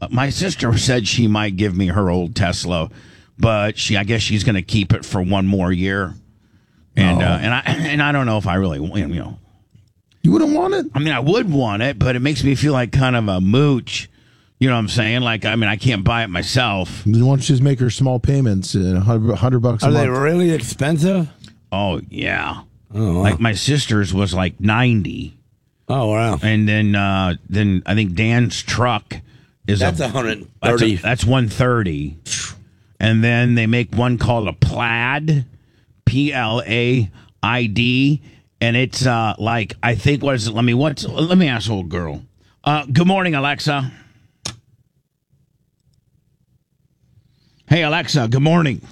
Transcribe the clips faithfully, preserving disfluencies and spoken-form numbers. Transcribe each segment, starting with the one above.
my sister said she might give me her old Tesla, but she, I guess she's going to keep it for one more year. And Oh. uh, and I and I don't know if I really, you know, You wouldn't want it? I mean, I would want it, but it makes me feel like kind of a mooch. You know what I'm saying? Like, I mean, I can't buy it myself. Why don't you just make her small payments, a hundred, hundred bucks a Are month? they really expensive? Oh yeah, Oh, wow. like my sister's was like ninety, Oh, wow. and then uh, then I think Dan's truck is That's a, one hundred that's, thirty. a, that's one thirty, and then they make one called a Plaid, P L A I D, and it's uh, like I think what is it? Let me what's let me ask old girl. Uh, good morning, Alexa. Hey, Alexa, good morning.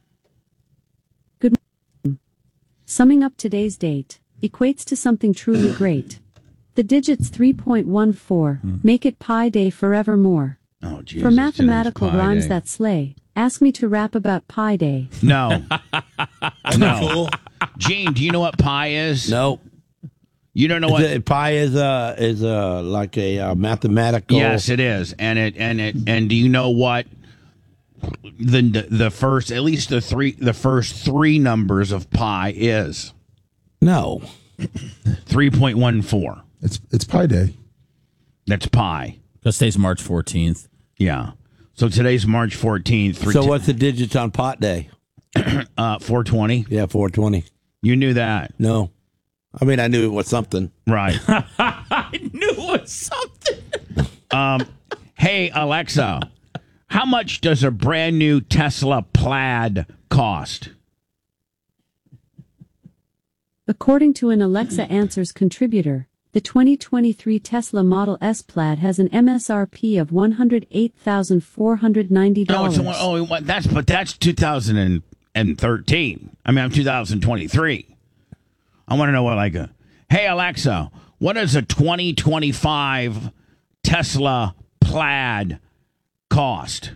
Summing up today's date equates to something truly great. The digits three point one four make it Pi Day forevermore. Oh, Jesus. For mathematical today's Pi rhymes Day. that slay, ask me to rap about Pi Day. No. No. Gene, do you know what pi is? No. You don't know Is what? it- pi is a is a like a uh, mathematical. Yes, it is. And it and it and do you know what the the first at least the three the first three numbers of pi is? No. three point one four. It's it's Pi Day. That's pi. Because today's March fourteenth. Yeah. So today's March fourteenth. So what's the digits on pot day? uh four twenty? Yeah, four twenty. You knew that. No. I mean, I knew it was something. Right. I knew it was something. Um hey Alexa, how much does a brand new Tesla Plaid cost? According to an Alexa Answers contributor, the twenty twenty-three Tesla Model S Plaid has an M S R P of one hundred eight thousand four hundred ninety Oh, dollars. it's a, oh, what- that's but that's two thousand thirteen. I mean, I'm two thousand twenty-three. I want to know what like a. Hey Alexa, what does a twenty twenty-five Tesla Plaid cost?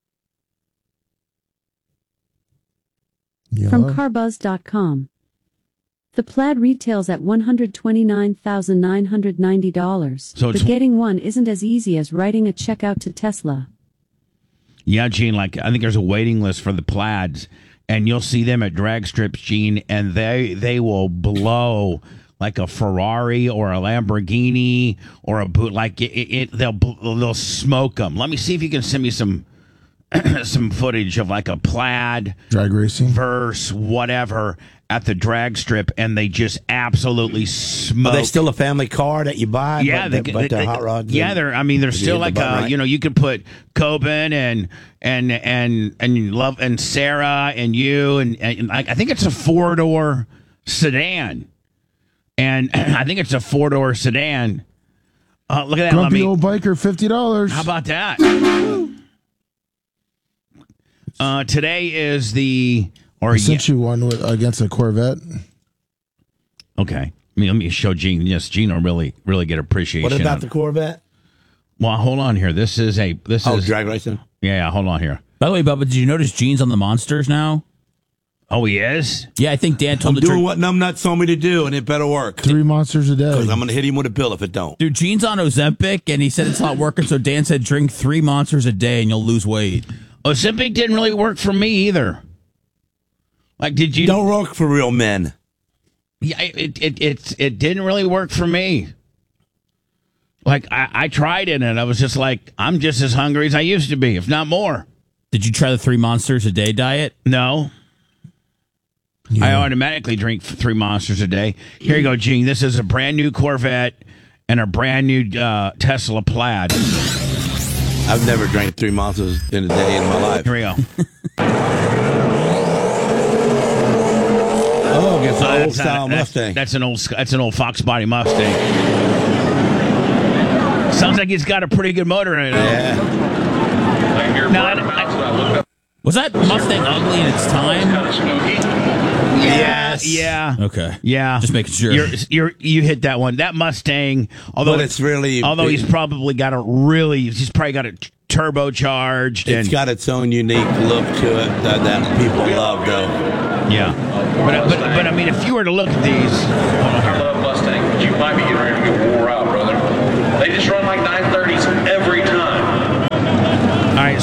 Yeah. From carbuzz dot com. The Plaid retails at one hundred twenty-nine thousand nine hundred ninety dollars, So but it's- getting one isn't as easy as writing a check out to Tesla. Yeah, Gene. Like I think there's a waiting list for the Plaids, and you'll see them at drag strips, Gene, and they they will blow like a Ferrari or a Lamborghini or a boot. Like it, it, it they'll they'll smoke them. Let me see if you can send me some some footage of like a Plaid Drag racing. verse whatever at the drag strip, and they just absolutely smoke. Are they still a family car that you buy? Yeah, but, they, they, but they, they're they- hot rods. Yeah, and- they're. I mean, they're Did you still hit the like button a. right? You know, you could put Coben and and and and love and Sarah and you and, and like I think it's a four door sedan, and I think it's a four door sedan. Uh, look at that. Let Grumpy me, old biker, fifty dollars. how about that? Uh, today is the or I yeah, sent you one with, against a Corvette. okay. I mean, let me show Gene. Yes, Gene will really really get appreciation. What about of- the Corvette? Well, hold on here. This is a this Oh, is drag racing. yeah, yeah. Hold on here. By the way, Bubba, did you notice Gene's on the Monsters now? Oh, he is. Yeah, I think Dan told I'm the doing truth. what Numbnuts told me to do, and it better work. Three monsters a day. Because I'm going to hit him with a bill if it don't. Dude, Gene's on Ozempic, and he said it's not working, so Dan said drink three monsters a day and you'll lose weight. Ozempic didn't really work for me either. Like, did you? Don't work for real men. Yeah, it it it it didn't really work for me. Like, I, I tried it, and I was just like, I'm just as hungry as I used to be, if not more. Did you try the three monsters a day diet? No. I automatically drink three monsters a day. Here you go, Gene. This is a brand new Corvette and a brand new uh, Tesla Plaid. I've never drank three monsters in a day in my life. Here we go. Oh, it's an Uh, old that's not- style that's- Mustang. That's an old. That's an old Fox body Mustang. Sounds like it's got a pretty good motor in it. yeah. No, I, I, Was that Mustang ugly in its time? yeah, yeah, Okay. yeah. Just making sure. You're, you're, you hit that one. That Mustang, although But it's really- although he's probably got a really, he's probably got it turbocharged. It's and, got its own unique look to it that, that people love, though. yeah. But, but but I mean, if you were to look at these, I love Mustang, but you might be getting ready to get wore out, brother. They just run like nine thirties every time.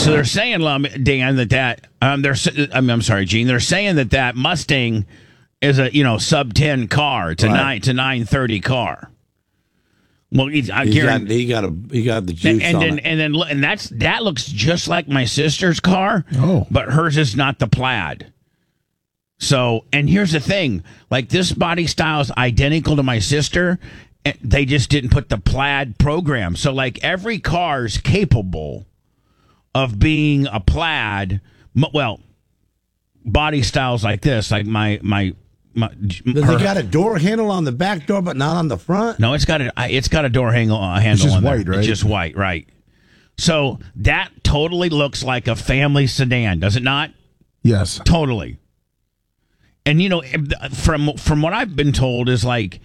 So they're saying, Lum, Dan, that that um, they're. I mean, I'm sorry, Gene. They're saying that that Mustang is a you know sub ten car. It's a Right. nine to nine thirty car. Well, he's, I He's got, guarantee. he got a he got the juice And, and on then it. and then look- and that's that looks just like my sister's car. Oh. But hers is not the plaid. So, and here's the thing: like this body style is identical to my sister. and They just didn't put the plaid program. So, like every car's capable of being a plaid. m- Well, body styles like this, like my my my. Does her- it got a door handle on the back door, but not on the front? no, it's got a it's got a door handle uh, handle. just on there. white, right? It's just white, right? So that totally looks like a family sedan, does it not? Yes. Totally. And you know, from from what I've been told is like,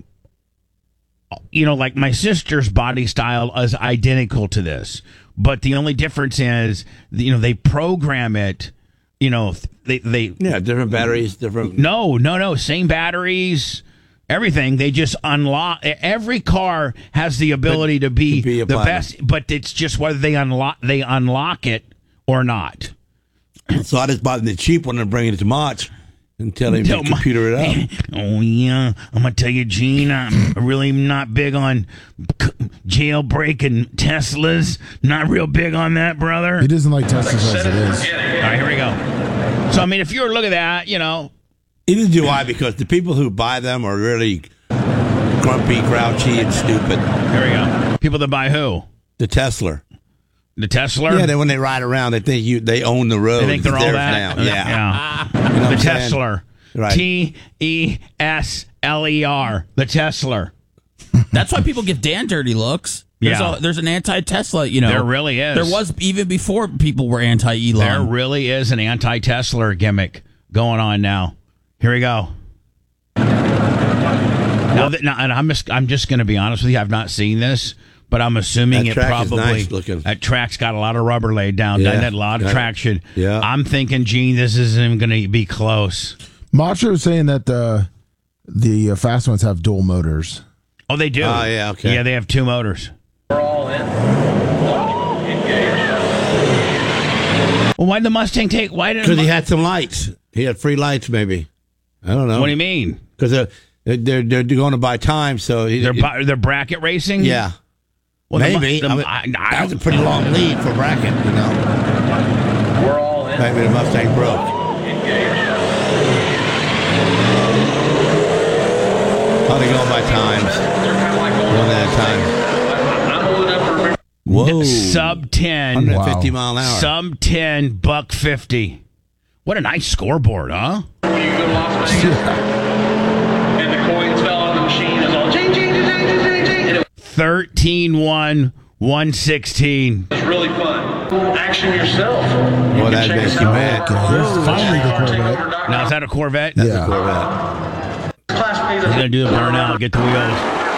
you know, like my sister's body style is identical to this, but the only difference is, you know, they program it. You know, they they Yeah, different batteries, different. no, no, no. Same batteries, everything. They just unlock. Every car has the ability to be, to be a the platinum. best, but it's just whether they unlock they unlock it or not. So I just bought the cheap one and bringing it to Mach and tell him Tell to my- computer it up. Oh yeah, I'm gonna tell you, Gene. I'm really not big on c- jailbreaking Teslas. Not real big on that, brother. He doesn't like Teslas as it is. All right, here we go. So I mean, if you were to look at that, you know, Neither do I, because the people who buy them are really grumpy, grouchy, and stupid. here we go. People that buy who? The Tesla. The Tesla. Yeah, then when they ride around, they think you they own the road. They think they're It's all theirs that. now. Yeah. yeah. You know The what I'm saying? Tesla. Right. T E S L E R. The Tesla. That's why people give Dan dirty looks. There's, Yeah. a, there's an anti-Tesla, you know. There really is. There was even before people were There anti-Elon. really is an anti-Tesla gimmick going on now. Here we go. Now, that, now and I'm just, I'm just going to be honest with you. I've not seen this, but I'm assuming That it track is probably nice looking. that track's got a lot of rubber laid down. Yeah. Doesn't it? A lot of Yeah. traction. Yeah. I'm thinking, Gene, this isn't even going to be close. Macho is saying that the the uh, fast ones have dual motors. Oh, they do. Oh, yeah, okay. Yeah, they have two motors. We're all in. Engaged. Well, why'd the Mustang take? Why did? Because he had some lights. He had free lights, maybe. I don't know. What do you mean? Because they're, they're, they're going to buy time, so he, They're bu- they're bracket racing. yeah. Well, the mu- maybe. the- I mean, I- I that's a don't- pretty long lead for bracket, you know. We're all in. Maybe the Mustang broke. Engaged. Probably going by times. They're kind of like going One at a time. I'm old enough to remember. Whoa. Sub ten. one hundred fifty Wow. mile an hour. Sub ten, buck fifty. What a nice scoreboard, huh? When you go to Las Vegas and the coins fell out of the machine, it's all ching, ching, ching, ching, ching, ching, and it thirteen one, one sixteen. was really fun. Action yourself. Boy, can that check makes us you out mad. on our Here's road, finally the Corvette. takeover.com. Now, is that a Corvette? That's Yeah. a Corvette. Class B, He's going to do the burnout, get the wheels.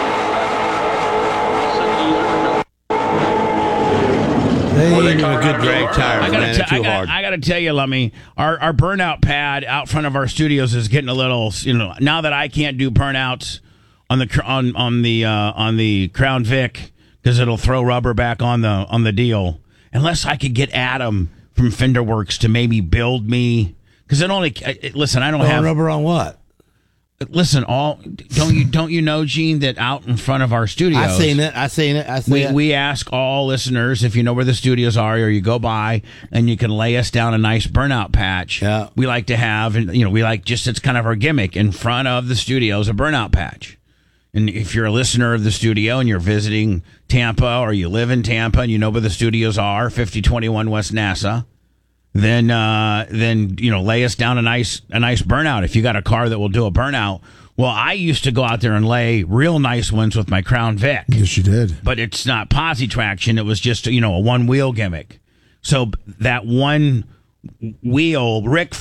They Well, they ain't even talk good about drag it. tires, I gotta, man. t- They're too I, hard. gotta, I gotta tell you, Lummy, our, our burnout pad out front of our studios is getting a little, you know, now that I can't do burnouts on the cr- on on the uh, on the Crown Vic because it'll throw rubber back on the on the deal. Unless I could get Adam from Fender Works to maybe build me, because it only I- listen. I don't Throwing have rubber on what? listen. All don't you don't you know, Gene, that out in front of our studios, I seen it. I seen it. I seen We, it. we ask all listeners if you know where the studios are, or you go by and you can lay us down a nice burnout patch. Yeah. We like to have, and you know, we like just it's kind of our gimmick in front of the studios, a burnout patch. And if you're a listener of the studio and you're visiting Tampa, or you live in Tampa and you know where the studios are, fifty twenty-one West NASA, then uh, then you know, lay us down a nice a nice burnout. If you got a car that will do a burnout, well, I used to go out there and lay real nice ones with my Crown Vic. Yes, you did. But it's not posi traction. It was just, you know, a one wheel gimmick. So that one wheel, Rick